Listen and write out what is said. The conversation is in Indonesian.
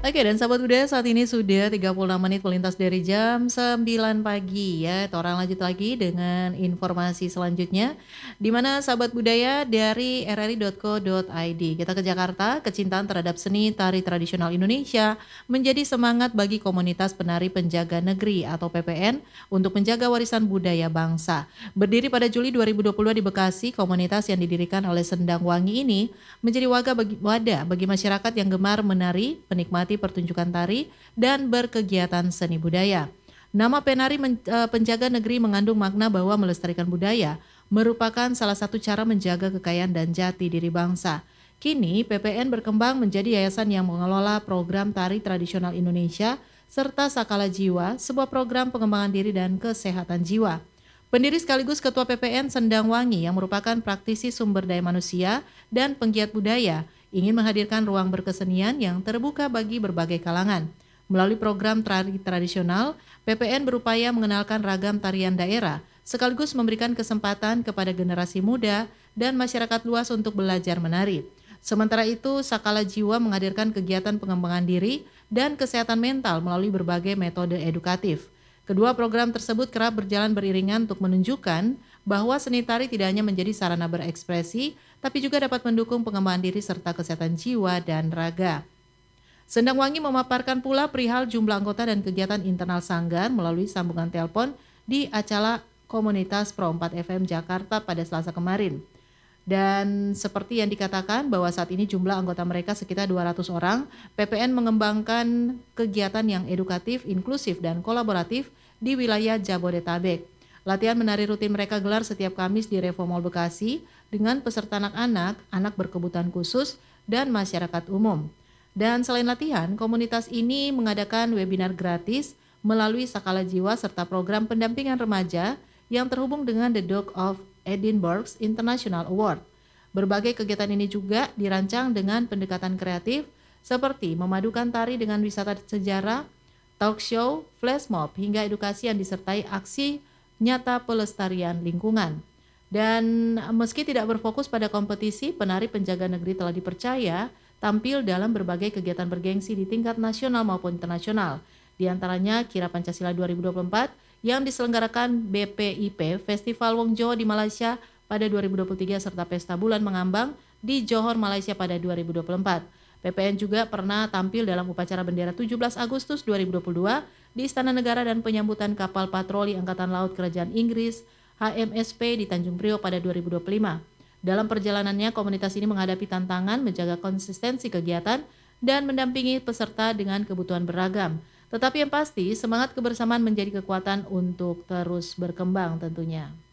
Oke, dan sahabat budaya saat ini sudah 36 menit melintas dari jam 9 pagi ya. Orang lanjut lagi dengan informasi selanjutnya, di mana sahabat budaya dari rri.co.id. Kita ke Jakarta, kecintaan terhadap seni tari tradisional Indonesia menjadi semangat bagi komunitas penari penjaga negeri atau PPN untuk menjaga warisan budaya bangsa. Berdiri pada Juli 2022 di Bekasi, komunitas yang didirikan oleh Sendang Wangi ini menjadi wadah bagi masyarakat yang gemar menari, menikmati pertunjukan tari, dan berkegiatan seni budaya. Nama Penari Penjaga Negeri mengandung makna bahwa melestarikan budaya merupakan salah satu cara menjaga kekayaan dan jati diri bangsa. Kini PPN berkembang menjadi yayasan yang mengelola program tari tradisional Indonesia serta Sakala Jiwa, sebuah program pengembangan diri dan kesehatan jiwa. Pendiri sekaligus Ketua PPN Sendang Wangi yang merupakan praktisi sumber daya manusia dan penggiat budaya ingin menghadirkan ruang berkesenian yang terbuka bagi berbagai kalangan. Melalui program tari tradisional, PPN berupaya mengenalkan ragam tarian daerah sekaligus memberikan kesempatan kepada generasi muda dan masyarakat luas untuk belajar menari. Sementara itu, Sakala Jiwa menghadirkan kegiatan pengembangan diri dan kesehatan mental melalui berbagai metode edukatif. Kedua program tersebut kerap berjalan beriringan untuk menunjukkan bahwa seni tari tidak hanya menjadi sarana berekspresi, tapi juga dapat mendukung pengembangan diri serta kesehatan jiwa dan raga. Sendang Wangi memaparkan pula perihal jumlah anggota dan kegiatan internal Sanggar melalui sambungan telepon di acara Komunitas Pro 4 FM Jakarta pada Selasa kemarin. Dan seperti yang dikatakan bahwa saat ini jumlah anggota mereka sekitar 200 orang, PPN mengembangkan kegiatan yang edukatif, inklusif, dan kolaboratif di wilayah Jabodetabek. Latihan menari rutin mereka gelar setiap Kamis di Revo Mall Bekasi dengan peserta anak-anak, anak berkebutuhan khusus, dan masyarakat umum. Dan selain latihan, komunitas ini mengadakan webinar gratis melalui Sakala Jiwa serta program pendampingan remaja yang terhubung dengan The Duke of Edinburgh International Award. Berbagai kegiatan ini juga dirancang dengan pendekatan kreatif seperti memadukan tari dengan wisata sejarah, talk show, flash mob, hingga edukasi yang disertai aksi nyata pelestarian lingkungan. Dan meski tidak berfokus pada kompetisi, penari penjaga negeri telah dipercaya tampil dalam berbagai kegiatan bergengsi di tingkat nasional maupun internasional. Di antaranya Kira Pancasila 2024 yang diselenggarakan BPIP Festival Wong Jawa di Malaysia pada 2023 serta Pesta Bulan Mengambang di Johor, Malaysia pada 2024. PPN juga pernah tampil dalam upacara bendera 17 Agustus 2022 di Istana Negara dan penyambutan kapal patroli Angkatan Laut Kerajaan Inggris HMSP di Tanjung Priok pada 2025. Dalam perjalanannya, komunitas ini menghadapi tantangan menjaga konsistensi kegiatan dan mendampingi peserta dengan kebutuhan beragam. Tetapi yang pasti, semangat kebersamaan menjadi kekuatan untuk terus berkembang tentunya.